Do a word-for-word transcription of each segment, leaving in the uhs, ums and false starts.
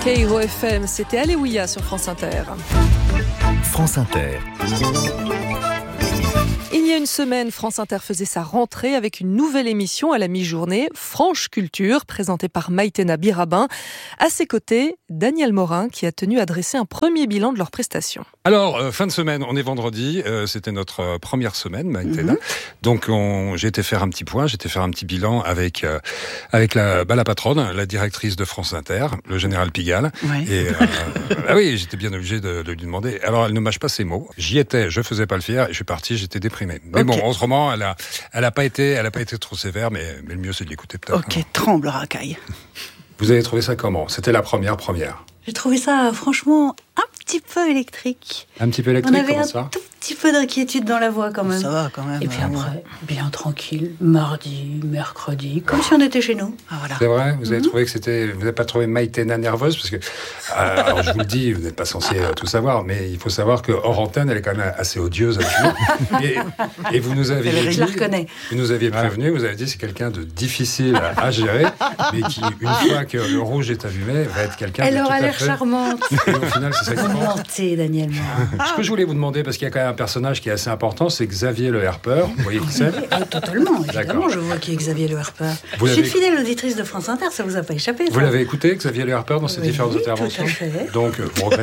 Cairo F M, c'était Alléluia sur France Inter. France Inter. Il y a une semaine, France Inter faisait sa rentrée avec une nouvelle émission à la mi-journée, Franche Culture, présentée par Maïtena Birabin. À ses côtés, Daniel Morin, qui a tenu à dresser un premier bilan de leurs prestations. Alors, euh, fin de semaine, on est vendredi, euh, c'était notre euh, première semaine, Maïtena. Mm-hmm. Donc, on, j'ai été faire un petit point, j'ai été faire un petit bilan avec euh, avec la, bah, la patronne, la directrice de France Inter, le général Pigalle. Ouais. Et euh, ah oui, j'étais bien obligé de, de lui demander. Alors, elle ne mâche pas ses mots. J'y étais, je faisais pas le fier, et je suis parti, j'étais déprimé. Mais okay. Bon, autrement, elle a, elle a pas été, elle a pas été trop sévère, mais, mais le mieux c'est de l'écouter peut-être. Ok, tremble, racaille. Vous avez trouvé ça comment ? C'était la première première. J'ai trouvé ça, franchement, un petit peu électrique. Un petit peu électrique, On avait comment un ça ? tout petit peu d'inquiétude dans la voix, quand même. Ça va, quand même. Et puis après, bien tranquille, mardi, mercredi, comme si on était chez nous. Ah, voilà. C'est vrai ? Vous avez Mm-hmm. trouvé que c'était... Vous n'avez pas trouvé Maïtena nerveuse ? Parce que, euh, alors je vous le dis, vous n'êtes pas censé euh, tout savoir, mais il faut savoir que hors antenne, elle est quand même assez odieuse avec nous. Et, et vous nous aviez dit... Je la reconnais. Vous nous aviez prévenu, vous avez dit c'est quelqu'un de difficile à, à gérer, mais qui, une fois que le rouge est allumé, va être quelqu'un Elle de aura tout à l'air fait... charmante. Et au final, c'est ça qui Vous compte. mentez, Daniel Morin. Ce que je voulais vous demander, parce qu'il y a quand même un personnage qui est assez important, c'est Xavier Le Herper. Vous voyez qui c'est ? Ah, totalement, évidemment, D'accord. je vois qui est Xavier Le Herper. Vous je suis l'avez... une fidèle auditrice de France Inter, ça vous a pas échappé, ça. Vous l'avez écouté, Xavier Le Herper, dans ses Oui, différentes tout interventions ? à fait. Donc, vous regrettez ?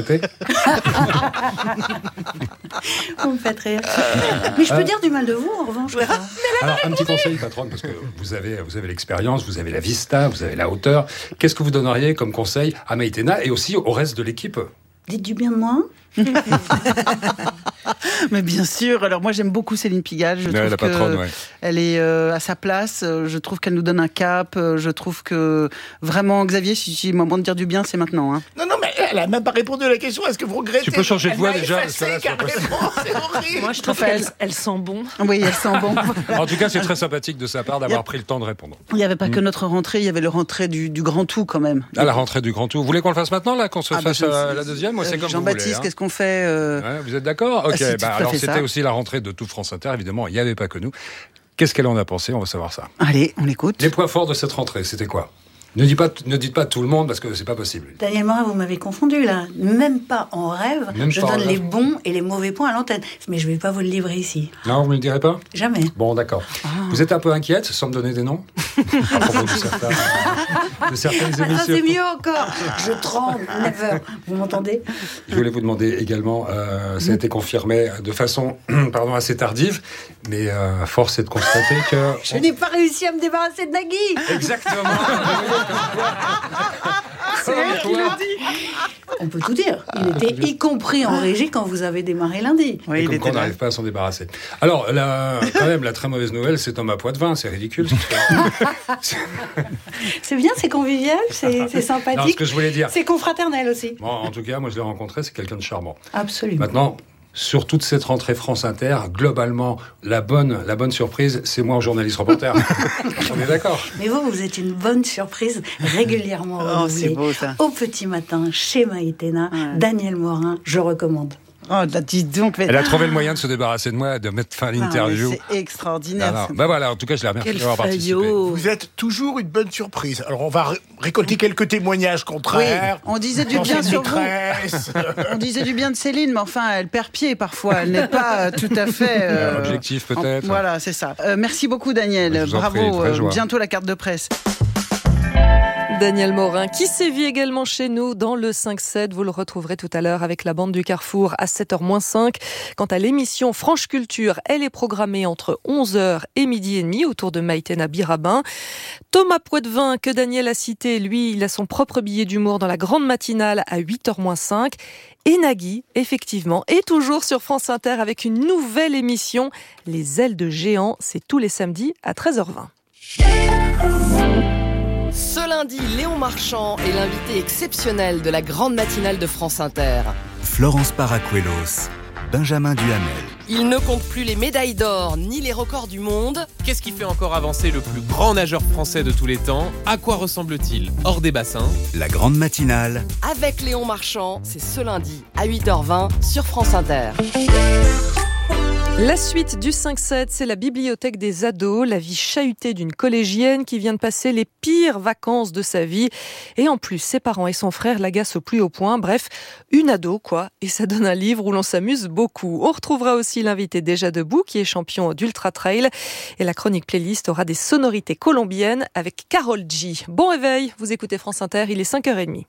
Vous me faites rire. Mais je peux dire du mal de vous, en revanche. Alors, un petit conseil, patronne, parce que vous avez, vous avez l'expérience, vous avez la vista, vous avez la hauteur. Qu'est-ce que vous donneriez comme conseil à Maïtena et aussi au reste de l'équipe ? Dites du bien de moi. Mais bien sûr. Alors moi j'aime beaucoup Céline Pigalle. Je ouais, trouve la patronne, que ouais. Elle est euh, à sa place. Je trouve qu'elle nous donne un cap. Je trouve que vraiment Xavier, si j'ai le moment de dire du bien, c'est maintenant. Hein. Non non mais elle a même pas répondu à la question. Est-ce que vous regrettez ? Tu peux changer de elle voix m'a déjà, effacé, parce que là, c'est carrément, c'est horrible. Moi, je trouve Enfin, qu'elle elle- elle sent bon. Oui, elle sent bon. En tout cas, c'est très sympathique de sa part d'avoir pris le temps de répondre. Il n'y avait pas que notre rentrée, il y avait le rentrée du, du grand tout quand même. À la rentrée du grand tout. Vous voulez qu'on le fasse maintenant, là, qu'on se Ah, bah, fasse je- euh, la deuxième ? Moi, c'est Euh, comme vous voulez. Jean-Baptiste, hein. qu'est-ce qu'on fait euh, Ouais, vous êtes d'accord ? Ok, Ah, c'est tout bah, à alors fait c'était ça. aussi la rentrée de tout France Inter, évidemment, il n'y avait pas que nous. Qu'est-ce qu'elle en a pensé ? On va savoir ça. Allez, on l'écoute. Les points forts de cette rentrée, c'était quoi ? Ne dites pas, ne dites pas tout le monde, parce que c'est pas possible. Daniel Morin, vous m'avez confondu, là. Même pas en rêve, Même je pas en donne rêve. les bons et les mauvais points à l'antenne. Mais je vais pas vous le livrer ici. Non, vous ne me le direz pas ? Jamais. Bon, d'accord. Ah. Vous êtes un peu inquiète, sans me donner des noms ? À propos de, certains, de certaines Ah, émissions. c'est mieux encore. Je tremble, never. Vous m'entendez ? Je voulais vous demander également, euh, ça a été confirmé de façon pardon, assez tardive, mais euh, force est de constater que... Je n'ai pas réussi à me débarrasser de Nagui. Exactement. C'est elle qui l'a dit. On peut tout dire. Il était y compris en régie quand vous avez démarré lundi. Oui, Et il comme était quoi on là. n'arrive pas à s'en débarrasser. Alors, la, quand même, la très mauvaise nouvelle, c'est Thomas Poitvin, c'est ridicule. ce que- C'est bien, c'est convivial, c'est c'est Non, ce sympathique. que je voulais dire. C'est confraternel aussi. Bon, en tout cas, moi je l'ai rencontré, c'est quelqu'un de charmant. Absolument. Maintenant, sur toute cette rentrée France Inter, globalement, la bonne, la bonne surprise, c'est moi, journaliste reporter. On est d'accord. Mais vous, vous êtes une bonne surprise régulièrement Oh, renouvelée. c'est beau ça. Au petit matin, chez Maïtena, Ouais. Daniel Morin, je recommande. Oh, là, dis donc. mais- Elle a trouvé le moyen de se débarrasser de moi, de mettre fin à Ah, mais l'interview. c'est extraordinaire. Alors, bah voilà, en tout cas, je la remercie Quel d'avoir participé. faillot. Vous êtes toujours une bonne surprise. Alors on va ré- récolter quelques témoignages Oui, contraires. on disait du Dans bien cette sur vous. détresse. On disait du bien de Céline, mais enfin, elle perd pied parfois. Elle n'est pas euh, tout à fait. euh, Objectif, en- peut-être. Voilà, c'est ça. Euh, merci beaucoup, Daniel. Je vous en Bravo. prie, vraie euh, joie. bientôt la carte de presse. Daniel Morin, qui sévit également chez nous dans le cinq sept. Vous le retrouverez tout à l'heure avec la bande du Carrefour à sept heures moins cinq. Quant à l'émission Franche Culture, elle est programmée entre onze heures et midi et demi autour de Maïtena Birabin. Thomas Poitvin, que Daniel a cité, lui, il a son propre billet d'humour dans la grande matinale à huit heures moins cinq. Et Nagui, effectivement, est toujours sur France Inter avec une nouvelle émission, Les ailes de géant. C'est tous les samedis à treize heures vingt. Ce lundi, Léon Marchand est l'invité exceptionnel de la grande matinale de France Inter. Florence Paracuelos, Benjamin Duhamel. Il ne compte plus les médailles d'or ni les records du monde. Qu'est-ce qui fait encore avancer le plus grand nageur français de tous les temps ? À quoi ressemble-t-il hors des bassins ? La grande matinale. Avec Léon Marchand, c'est ce lundi à huit heures vingt sur France Inter. La suite du cinq sept, c'est la bibliothèque des ados, la vie chahutée d'une collégienne qui vient de passer les pires vacances de sa vie. Et en plus, ses parents et son frère l'agacent au plus haut point. Bref, une ado, quoi. Et ça donne un livre où l'on s'amuse beaucoup. On retrouvera aussi l'invité déjà debout, qui est champion d'Ultra Trail. Et la chronique playlist aura des sonorités colombiennes avec Karol G. Bon réveil, vous écoutez France Inter, il est cinq heures trente.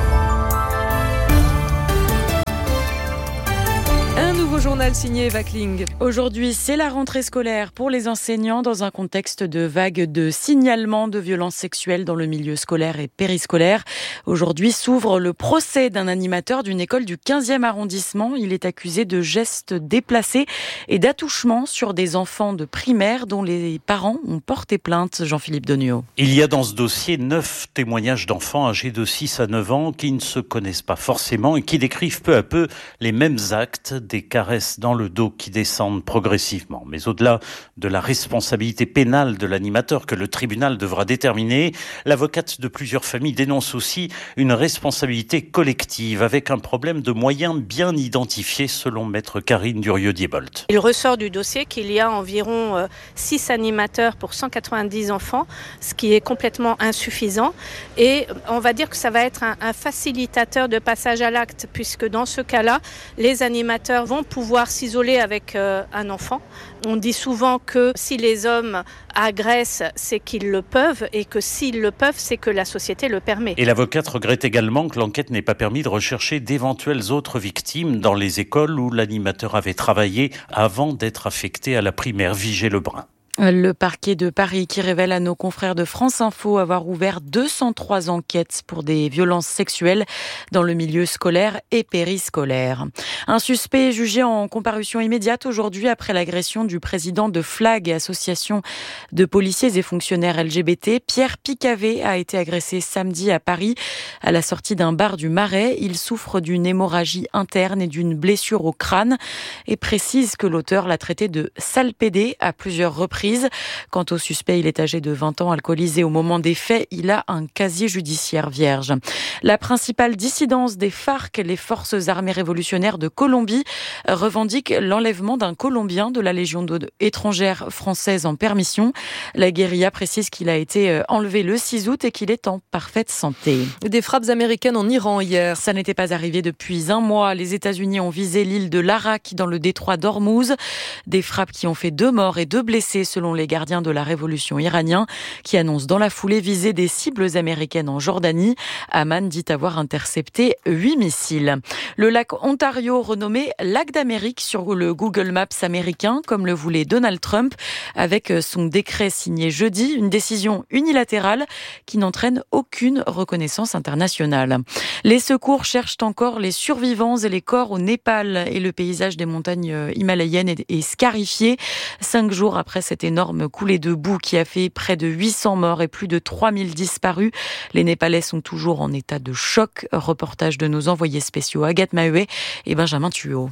Un nouveau journal signé Eva Kling. Aujourd'hui, c'est la rentrée scolaire pour les enseignants dans un contexte de vague de signalements de violences sexuelles dans le milieu scolaire et périscolaire. Aujourd'hui s'ouvre le procès d'un animateur d'une école du quinzième arrondissement. Il est accusé de gestes déplacés et d'attouchements sur des enfants de primaire dont les parents ont porté plainte. Jean-Philippe Donio. Il y a dans ce dossier neuf témoignages d'enfants âgés de six à neuf ans qui ne se connaissent pas forcément et qui décrivent peu à peu les mêmes actes, des caresses dans le dos qui descendent progressivement. Mais au-delà de la responsabilité pénale de l'animateur que le tribunal devra déterminer, l'avocate de plusieurs familles dénonce aussi une responsabilité collective avec un problème de moyens bien identifié selon maître Karine Durieux-Diebolt. Il ressort du dossier qu'il y a environ six animateurs pour cent quatre-vingt-dix enfants, ce qui est complètement insuffisant. Et on va dire que ça va être un, un facilitateur de passage à l'acte, puisque dans ce cas-là, les animateurs vont pouvoir s'isoler avec euh, un enfant. On dit souvent que si les hommes agressent, c'est qu'ils le peuvent, et que s'ils le peuvent, c'est que la société le permet. Et l'avocate regrette également que l'enquête n'ait pas permis de rechercher d'éventuelles autres victimes dans les écoles où l'animateur avait travaillé avant d'être affecté à la primaire Vigée-Lebrun. Le parquet de Paris qui révèle à nos confrères de France Info avoir ouvert deux cent trois enquêtes pour des violences sexuelles dans le milieu scolaire et périscolaire. Un suspect jugé en comparution immédiate aujourd'hui après l'agression du président de Flag, association de policiers et fonctionnaires L G B T. Pierre Picavet a été agressé samedi à Paris à la sortie d'un bar du Marais. Il souffre d'une hémorragie interne et d'une blessure au crâne et précise que l'auteur l'a traité de sale pédé à plusieurs reprises. Quant au suspect, il est âgé de vingt ans, alcoolisé au moment des faits. Il a un casier judiciaire vierge. La principale dissidence des FARC, les forces armées révolutionnaires de Colombie, revendique l'enlèvement d'un Colombien de la Légion étrangère française en permission. La guérilla précise qu'il a été enlevé le six août et qu'il est en parfaite santé. Des frappes américaines en Iran hier. Ça n'était pas arrivé depuis un mois. Les États-Unis ont visé l'île de Larak dans le détroit d'Ormuz. Des frappes qui ont fait deux morts et deux blessés selon les gardiens de la révolution iranien, qui annoncent dans la foulée viser des cibles américaines en Jordanie. Amman dit avoir intercepté huit missiles. Le lac Ontario, renommé lac d'Amérique sur le Google Maps américain, comme le voulait Donald Trump, avec son décret signé jeudi, une décision unilatérale qui n'entraîne aucune reconnaissance internationale. Les secours cherchent encore les survivants et les corps au Népal, et le paysage des montagnes himalayennes est, est scarifié. Cinq jours après cette énorme coulée de boue qui a fait près de huit cents morts et plus de trois mille disparus. Les Népalais sont toujours en état de choc. Reportage de nos envoyés spéciaux Agathe Maheuet et Benjamin Thuot.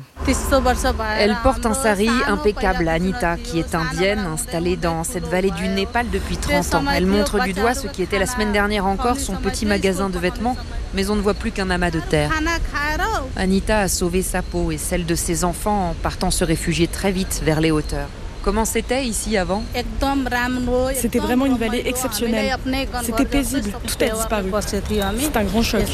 Elle porte un sari impeccable à Anita, qui est indienne, installée dans cette vallée du Népal depuis trente ans. Elle montre du doigt ce qui était la semaine dernière encore son petit magasin de vêtements, mais on ne voit plus qu'un amas de terre. Anita a sauvé sa peau et celle de ses enfants en partant se réfugier très vite vers les hauteurs. Comment c'était ici avant ? C'était vraiment une vallée exceptionnelle. C'était paisible, tout a disparu. C'est un grand choc.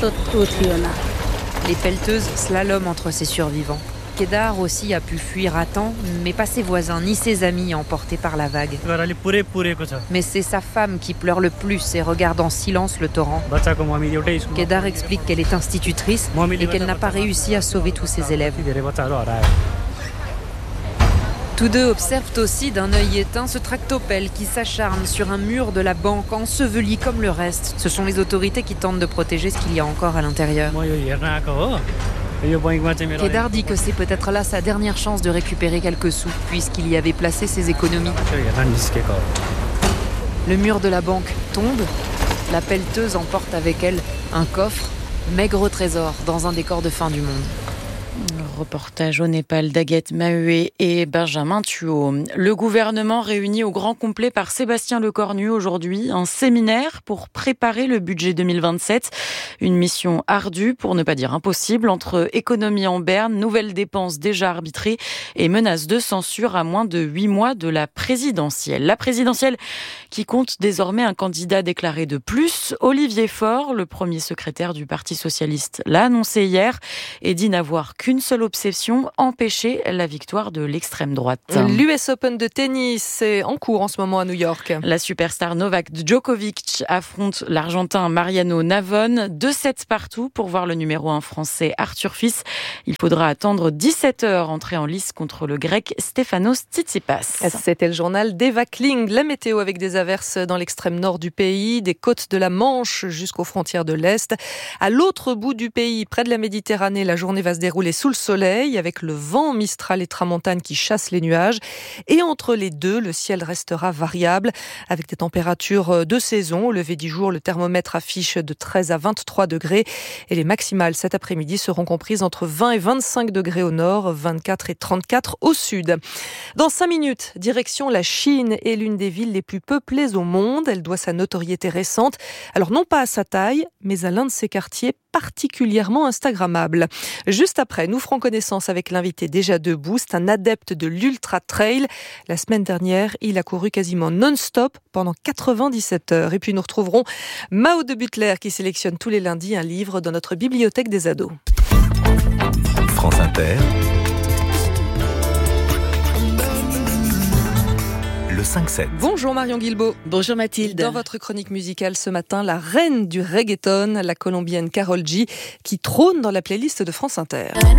Les pelleteuses slaloment entre ces survivants. Kedar aussi a pu fuir à temps, mais pas ses voisins ni ses amis emportés par la vague. Mais c'est sa femme qui pleure le plus et regarde en silence le torrent. Kedar explique qu'elle est institutrice et qu'elle n'a pas réussi à sauver tous ses élèves. Tous deux observent aussi d'un œil éteint ce tractopelle qui s'acharne sur un mur de la banque, enseveli comme le reste. Ce sont les autorités qui tentent de protéger ce qu'il y a encore à l'intérieur. Kedar dit que c'est peut-être là sa dernière chance de récupérer quelques sous, puisqu'il y avait placé ses économies. Le mur de la banque tombe, la pelleteuse emporte avec elle un coffre, maigre trésor dans un décor de fin du monde. Reportage au Népal d'Aguette Maheué et Benjamin Thuot. Le gouvernement réuni au grand complet par Sébastien Lecornu aujourd'hui un séminaire pour préparer le budget deux mille vingt-sept. Une mission ardue, pour ne pas dire impossible, entre économie en berne, nouvelles dépenses déjà arbitrées et menaces de censure à moins de huit mois de la présidentielle. La présidentielle qui compte désormais un candidat déclaré de plus. Olivier Faure, le premier secrétaire du Parti socialiste, l'a annoncé hier et dit n'avoir qu'une seule obsession, empêcher la victoire de l'extrême droite. L'U S Open de tennis est en cours en ce moment à New York. La superstar Novak Djokovic affronte l'Argentin Mariano Navone. Deux sets partout pour voir le numéro un français Arthur Fils. Il faudra attendre dix-sept heures, entrer en lice contre le grec Stefanos Tsitsipas. C'était le journal d'Eva Kling. La météo avec des averses dans l'extrême nord du pays, des côtes de la Manche jusqu'aux frontières de l'Est. À l'autre bout du pays, près de la Méditerranée, la journée va se dérouler sous le soleil avec le vent Mistral et Tramontane qui chasse les nuages. Et entre les deux, le ciel restera variable avec des températures de saison. Au lever du jour, le thermomètre affiche de treize à vingt-trois degrés et les maximales cet après-midi seront comprises entre vingt et vingt-cinq degrés au nord, vingt-quatre et trente-quatre au sud. Dans cinq minutes, direction la Chine est l'une des villes les plus peuplées au monde. Elle doit sa notoriété récente, alors non pas à sa taille, mais à l'un de ses quartiers particulièrement instagrammables. Juste après, nous ferons connaissance avec l'invité déjà debout. C'est un adepte de l'ultra trail. La semaine dernière, il a couru quasiment non-stop pendant quatre-vingt-dix-sept heures. Et puis nous retrouverons Mao de Butler qui sélectionne tous les lundis un livre dans notre bibliothèque des ados. France Inter. Le cinq sept. Bonjour Marion Guilbault. Bonjour Mathilde. Dans votre chronique musicale ce matin, la reine du reggaeton, la colombienne Karol G, qui trône dans la playlist de France Inter.